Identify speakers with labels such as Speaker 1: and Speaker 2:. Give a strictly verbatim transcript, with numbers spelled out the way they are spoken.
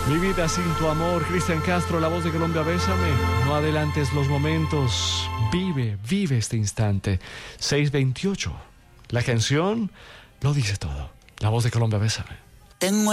Speaker 1: Mi vida sin tu amor, Cristian Castro, la voz de Colombia, bésame. No adelantes los momentos, vive, vive este instante. seis veintiocho. La canción lo dice todo. La voz de Colombia, bésame.
Speaker 2: Tengo